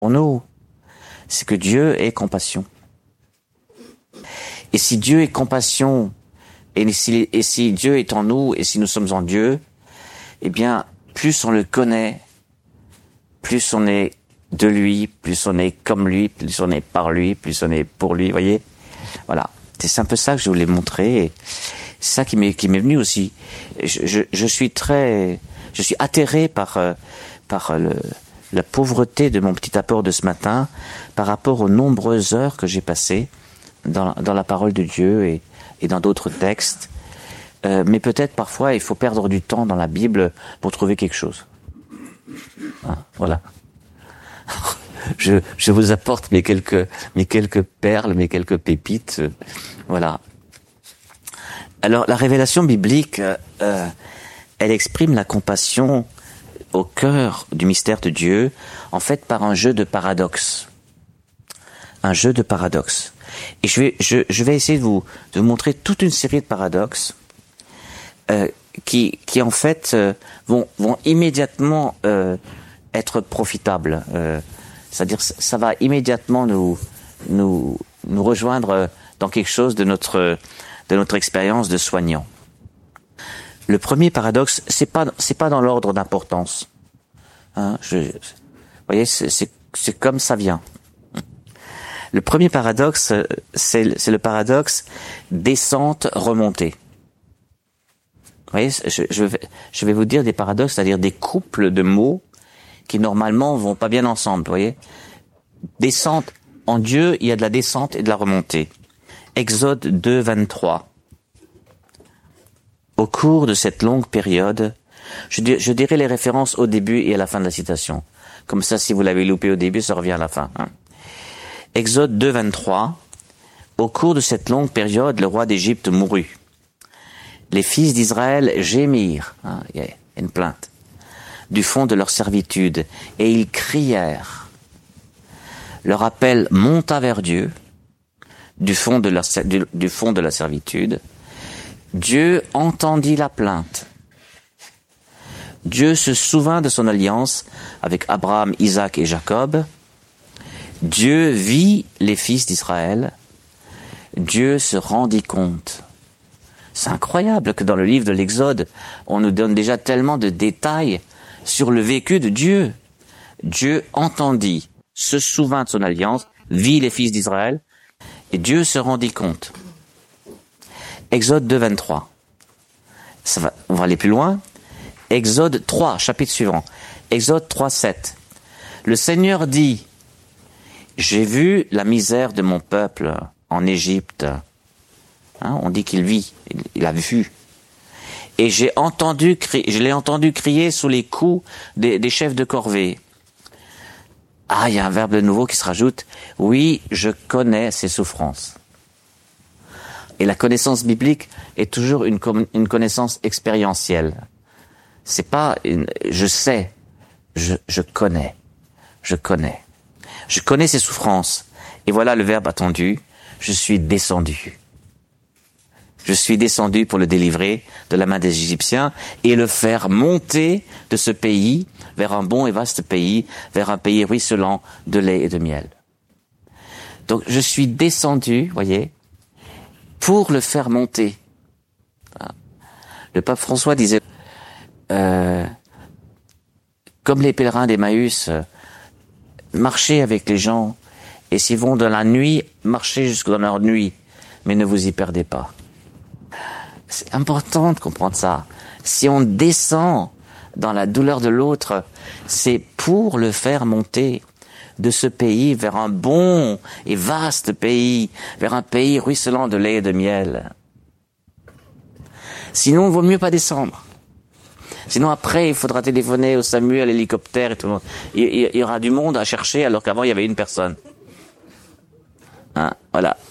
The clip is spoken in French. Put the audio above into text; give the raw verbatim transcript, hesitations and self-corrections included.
pour nous, c'est que Dieu est compassion. Et si Dieu est compassion, et si, et si Dieu est en nous, et si nous sommes en Dieu, eh bien, plus on le connaît, plus on est de lui, plus on est comme lui, plus on est par lui, plus on est pour lui, voyez. Voilà. C'est un peu ça que je voulais montrer. Et c'est ça qui m'est, qui m'est venu aussi. Je, je, je suis très, je suis atterré par, euh, par le, la pauvreté de mon petit apport de ce matin par rapport aux nombreuses heures que j'ai passées dans, dans la parole de Dieu et, et dans d'autres textes. Euh, mais peut-être parfois il faut perdre du temps dans la Bible pour trouver quelque chose. Hein, voilà. Je, je vous apporte mes quelques, mes quelques perles, mes quelques pépites. Euh, voilà. Alors, la révélation biblique, euh, elle exprime la compassion au cœur du mystère de Dieu, en fait, par un jeu de paradoxes. Un jeu de paradoxes. Et je vais, je, je vais essayer de vous, de vous montrer toute une série de paradoxes euh, qui, qui, en fait, euh, vont, vont immédiatement euh, être profitables. Euh, C'est-à-dire, ça va immédiatement nous, nous, nous rejoindre dans quelque chose de notre, de notre expérience de soignant. Le premier paradoxe, c'est pas, c'est pas dans l'ordre d'importance. Hein, je, vous voyez, c'est, c'est, c'est comme ça vient. Le premier paradoxe, c'est, c'est le paradoxe descente-remontée. Vous voyez, je, je, vais, je vais vous dire des paradoxes, c'est-à-dire des couples de mots qui normalement vont pas bien ensemble, vous voyez. Descente, en Dieu, il y a de la descente et de la remontée. Exode deux, vingt-trois. Au cours de cette longue période, je, dir, je dirai les références au début et à la fin de la citation. Comme ça, si vous l'avez loupé au début, ça revient à la fin. Hein. Exode deux, vingt-trois. Au cours de cette longue période, le roi d'Égypte mourut. Les fils d'Israël gémirent. Hein, il y a une plainte. Du fond de leur servitude, et ils crièrent. Leur appel monta vers Dieu, du fond de, leur, du, du fond de la servitude. Dieu entendit la plainte. Dieu se souvint de son alliance avec Abraham, Isaac et Jacob. Dieu vit les fils d'Israël. Dieu se rendit compte. C'est incroyable que dans le livre de l'Exode, on nous donne déjà tellement de détails sur le vécu de Dieu. Dieu entendit, se souvint de son alliance, vit les fils d'Israël, et Dieu se rendit compte. Exode deux, vingt-trois. Ça va, on va aller plus loin. Exode trois, chapitre suivant. Exode trois, sept. Le Seigneur dit, j'ai vu la misère de mon peuple en Égypte. Hein, on dit qu'il vit, il, il a vu. Et j'ai entendu, je l'ai entendu crier sous les coups des, des chefs de corvée. Ah, il y a un verbe de nouveau qui se rajoute. Oui, je connais ses souffrances. Et la connaissance biblique est toujours une, une connaissance expérientielle. C'est pas une, je sais, je, je connais, je connais. Je connais ses souffrances. Et voilà le verbe attendu. Je suis descendu. Je suis descendu pour le délivrer de la main des Égyptiens et le faire monter de ce pays vers un bon et vaste pays, vers un pays ruisselant de lait et de miel. Donc je suis descendu, voyez, pour le faire monter. Le pape François disait, euh, comme les pèlerins d'Emmaüs, euh, marchez avec les gens, et s'ils vont dans la nuit, marchez jusque dans leur nuit, mais ne vous y perdez pas. C'est important de comprendre ça. Si on descend dans la douleur de l'autre, c'est pour le faire monter de ce pays vers un bon et vaste pays, vers un pays ruisselant de lait et de miel. Sinon, il vaut mieux pas descendre. Sinon, après, il faudra téléphoner au SAMU, à l'hélicoptère et tout le monde. Il, il, il y aura du monde à chercher alors qu'avant, il y avait une personne. Hein, voilà.